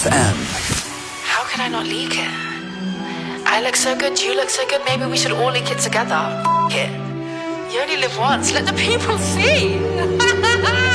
FM. How can I not leak it? I look so good, you look so good, maybe we should all leak it together. F it. You only live once, let the people see.